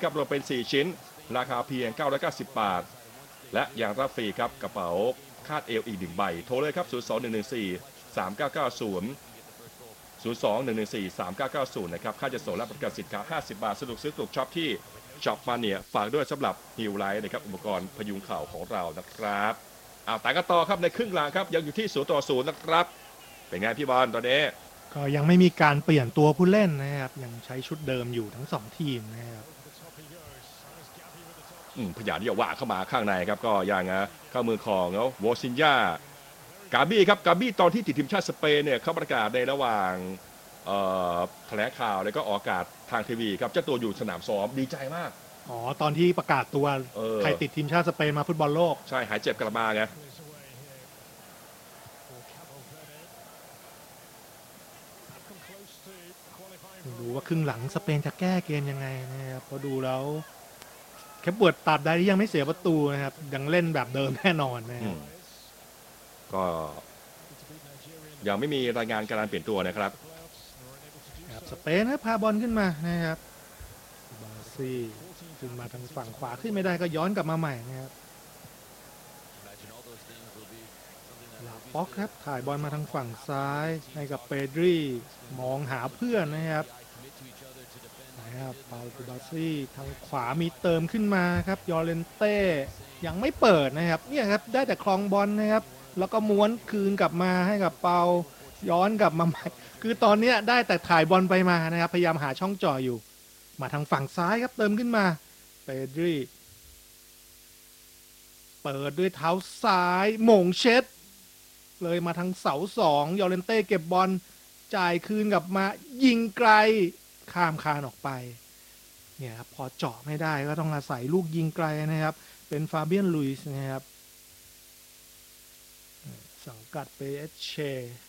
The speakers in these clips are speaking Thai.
ครับรวมเป็น4ชิ้นราคาเพียง990 บาทและยังรับฟรีครับกระเป๋าคาดเอวอีก1ใบโทรเลยครับ02-114-3990 นะครับค่าจะส่งและประกันสินค้า50 บาทสะดวกซื้อถูกช็อปที่ช็อปมาเนี่ยฝากด้วยสำหรับฮิวไลท์นะครับอุปกรณ์พยุงเข่าของเรานะครับแต่กันต่อครับในครึ่งหลังครับยังอยู่ที่0-0นะครับเป็นไงพี่บอลตอนนี้ก็ยังไม่มีการเปลี่ยนตัวผู้เล่นนะครับยังใช้ชุดเดิมอยู่ทั้ง2ทีมนะครับพยายามที่จะว่าเข้ามาข้างในครับก็ยังเข้ามือของวอซินยากาบี้ครับกาบี้ตอนที่ติดทีมชาติสเปนเนี่ยเขาประกาศในระหว่างแถลงข่าวแล้วก็ออกอากาศทางทีวีครับเจ้าตัวอยู่สนามซ้อมดีใจมากตอนที่ประกาศตัวใครติดทีมชาติสเปนมาฟุตบอลโลกใช่หายเจ็บกลับมาไงดูว่าครึ่งหลังสเปนจะแก้เกมยังไงนะครับพอดูแล้วแค่ปวดตัดได้ที่ยังไม่เสียประตูนะครับยังเล่นแบบเดิมแน่นอนนะครับก็ยังไม่มีรายงานการเปลี่ยนตัวนะครับสเปนพาบอลขึ้นมานะครับบาซี่ขึ้นมาทางฝั่งขวาขึ้นไม่ได้ก็ย้อนกลับมาใหม่นะครับลาป็อกครับถ่ายบอลมาทางฝั่งซ้ายให้กับเปดรีมองหาเพื่อนนะครับเปาบาซี่ทางขวามีเติมขึ้นมาครับยอเรนเต้ยังไม่เปิดนะครับเนี่ยครับได้แต่คลองบอลนะครับแล้วก็ม้วนคืนกลับมาให้กับเปาย้อนกลับมาใหม่คือตอนนี้ได้แต่ถ่ายบอลไปมานะครับพยายามหาช่องจ่ออยู่มาทางฝั่งซ้ายครับเติมขึ้นมาเปดรีเปิดด้วยเท้าซ้ายหม่งเช็ดเลยมาทางเสา2ยอเรนเต้เก็บบอลจ่ายคืนกลับมายิงไกลข้ามคานออกไปเนี่ยครับพอเจาะไม่ได้ก็ต้องอาศัยลูกยิงไกลนะครับเป็นฟาเบียนลุยส์นะครับสังกัดเปเอชเช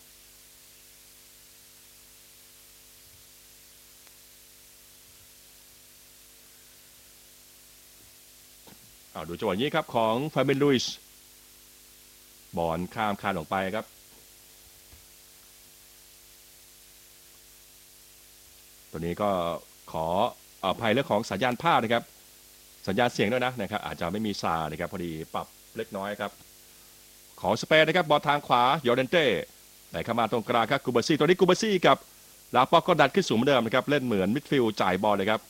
ดูจังหวะนี้ครับของฟาเบนลุยส์บอลข้ามคานออกไปครับตัวนี้ก็ขออภัยเรื่องของสัญญาณภาพนะครับสัญญาณเสียงด้วยนะครับอาจจะไม่มีซานะครับพอดีปรับเล็กน้อยครับของสเปนนะครับบอลทางขวายอร์เดนเต้ไหลเข้ามาตรงกลางครับกูเบซี่ตัวนี้กูเบซี่กับลาป็อกก็ดันขึ้นสูงเหมือนเดิมนะครับเล่นเหมือนมิดฟิลด์จ่ายบอลเลยครับ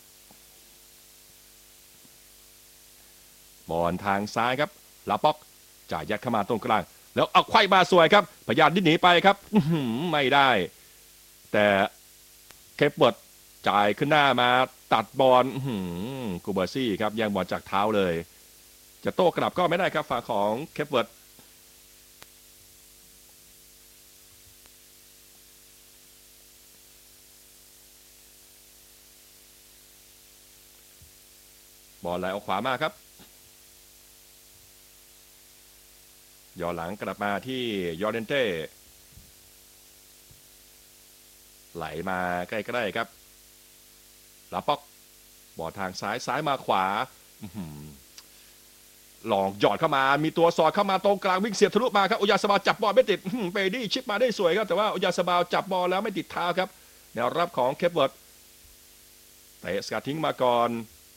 บอลทางซ้ายครับลาป็อกจ่ายยัดเข้ามาตรงกลางแล้วเอาไขว้มาสวยครับพยายามดิ้นหนีไปครับไม่ได้แต่เคปเวิร์ดจ่ายขึ้นหน้ามาตัดบอลกูเบอร์ซี่ครับแย่งบอลจากเท้าเลยจะโต้กลับก็ไม่ได้ครับฝั่งของเคปเวิร์ดบอลไหลออกขวามาครับย้อนหลังกลับมาที่ยอร์เดนเต้ไหลมาใกล้ๆครับลาป็อกบอลทางซ้ายมาขวาลองหยอดเข้ามามีตัวสอดเข้ามาตรงกลางวิ่งเสียบทะลุมาครับอุยาสบาจับบอลไม่ติดเปดี้ชิปมาได้สวยครับแต่ว่าอุยาสบาจับบอลแล้วไม่ติดเท้าครับแนวรับของเคปเวิร์ดเตะสกัดทิ้งมาก่อน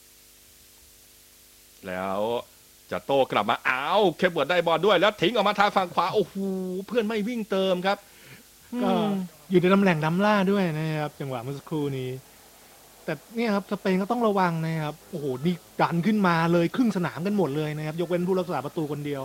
แล้วจะโต้กลับมาเคปเวิร์ดได้บอลด้วยแล้วทิ้งออกมาทางฝั่งขวาโอ้โหเพื่อนไม่วิ่งเติมครับก็อยู่ในตำแหน่งล้ำล่าด้วยนะครับจังหวะเมื่อสักครู่นี้แต่เนี่ยครับสเปนก็ต้องระวังนะครับโอ้โหนี่ดันขึ้นมาเลยครึ่งสนามกันหมดเลยนะครับยกเว้นผู้รักษาประตูคนเดียว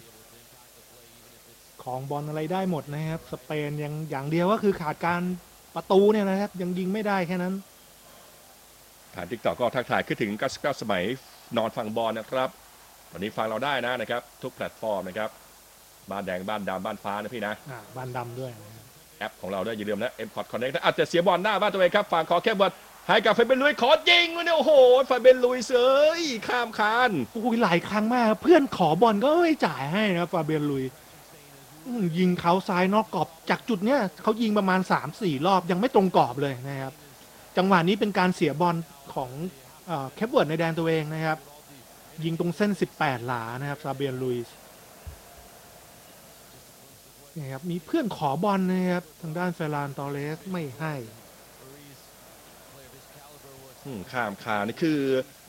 ของบอลอะไรได้หมดนะครับสเปนยังอย่างเดียวก็คือขาดการประตูเนี่ยนะครับยังยิงไม่ได้แค่นั้นฐานติ๊กต็อกก็ทักทายขึ้นถึง99สมัยนอนฟังบอลนะครับตอนนี้ฟังเราได้นะครับทุกแพลตฟอร์มนะครับบ้านแดงบ้านดำบ้านฟ้านะพี่นะบ้านดำด้วยแอปของเราด้วยอย่าลืมนะ M-Port Connect อาจจะเสียบอลหน้าบ้านตัวเองครับฝั่งขอแค่บอลให้กับเฟเบนลุยขอยิงเนี่ยโอ้โหเฟเบนลุยเสยข้ามคานโอ้ยหลายครั้งมากเพื่อนขอบอลก็ไม่จ่ายให้นะฟาเบียนลุยยิงเขาซ้ายนอกกรอบจากจุดเนี้ยเขายิงประมาณ 3-4 รอบยังไม่ตรงกรอบเลยนะครับจังหวะนี้เป็นการเสียบอลของแคปเวิร์ดในแดนตัวเองนะครับยิงตรงเส้น18หลานะครับฟาเบียนลุยส์นี่ครับมีเพื่อนขอบอลนะครับทางด้านเฟรานตอเรสไม่ให้ข้ามคานนี่คือ